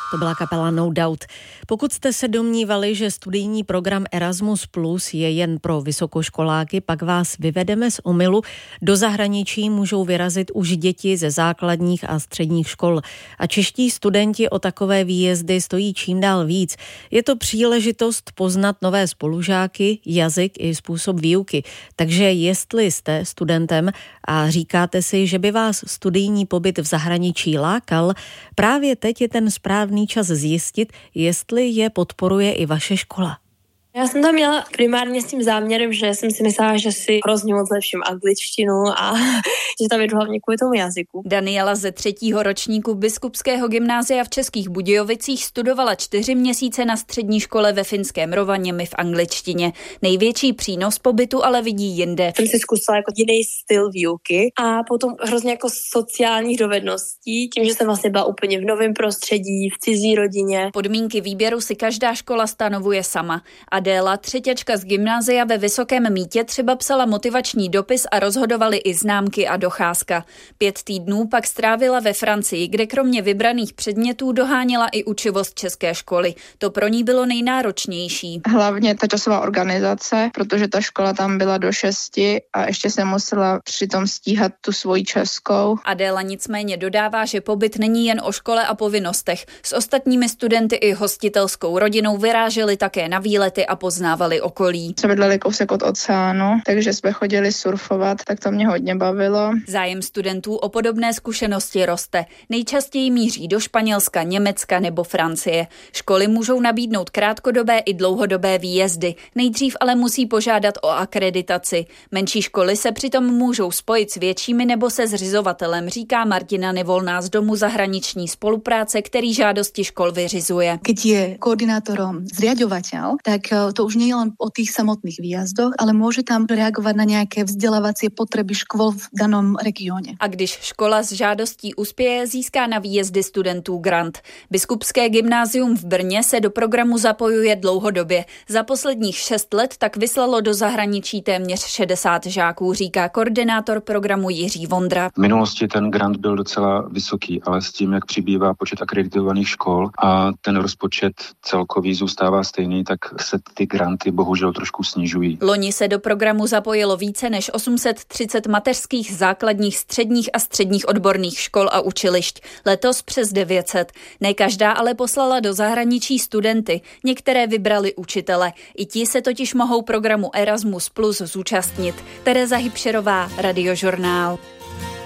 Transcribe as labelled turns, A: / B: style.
A: To byla kapela No Doubt. Pokud jste se domnívali, že studijní program Erasmus Plus je jen pro vysokoškoláky, pak vás vyvedeme z omylu. Do zahraničí můžou vyrazit už děti ze základních a středních škol. A čeští studenti o takové výjezdy stojí čím dál víc. Je to příležitost poznat nové spolužáky, jazyk i způsob výuky. Takže jestli jste studentem a říkáte si, že by vás studijní pobyt v zahraničí lákal, právě teď je ten správný čas zjistit, jestli je podporuje i vaše škola.
B: Já jsem tam měla primárně s tím záměrem, že jsem si myslela, že si hrozně moc zlepším angličtinu a že tam jdu hlavně kvůli tomu jazyku.
C: Daniela ze 3. ročníku Biskupského gymnázia v Českých Budějovicích studovala 4 měsíce na střední škole ve finském Rovaniemi v angličtině. Největší přínos pobytu ale vidí jinde.
B: Jsem si zkusila jako jiný styl výuky a potom hrozně jako sociálních dovedností, tím, že jsem vlastně byla úplně v novém prostředí, v cizí rodině.
C: Podmínky výběru si každá škola stanovuje sama. Adéla, třeťačka z gymnázia ve Vysokém Mýtě, třeba psala motivační dopis a rozhodovaly i známky a docházka. 5 týdnů pak strávila ve Francii, kde kromě vybraných předmětů doháněla i učivost české školy. To pro ní bylo nejnáročnější.
D: Hlavně ta časová organizace, protože ta škola tam byla do 6 a ještě jsem musela přitom stíhat tu svoji českou.
C: Adéla nicméně dodává, že pobyt není jen o škole a povinnostech. S ostatními studenty i hostitelskou rodinou vyráželi také na výlety a poznávali okolí.
D: Jsme bydleli kousek od oceánu, takže jsme chodili surfovat, tak to mě hodně bavilo.
C: Zájem studentů o podobné zkušenosti roste. Nejčastěji míří do Španělska, Německa nebo Francie. Školy můžou nabídnout krátkodobé i dlouhodobé výjezdy. Nejdřív ale musí požádat o akreditaci. Menší školy se přitom můžou spojit s většími nebo se zřizovatelem, říká Martina Nevolná z Domu zahraniční spolupráce, který žádosti škol vyřizuje.
E: Keď je koordinátorom zriaďovateľ, tak to už nie je len o tých samotných výjazdoch, ale môže tam reagovať na nejaké vzdelávacie potreby škôl v danom regióne.
C: A když škola s žádostí uspěje, získá na výjezdy studentů grant. Biskupské gymnázium v Brně se do programu zapojuje dlouhodobě. Za posledních 6 let tak vyslalo do zahraničí téměř 60 žáků, říká koordinátor programu Jiří Vondra.
F: V minulosti ten grant byl docela vysoký, ale s tím, jak přibývá počet akreditovaných škol a ten rozpočet celkový zůstává stejný, tak se ty granty bohužel trošku snižují.
C: Loni se do programu zapojilo více než 830 mateřských, základních, středních a středních odborných škol a učilišť. Letos přes 900. Ne každá ale poslala do zahraničí studenty. Některé vybrali učitele. I ti se totiž mohou programu Erasmus Plus zúčastnit. Tereza Hybšerová, Radiožurnál.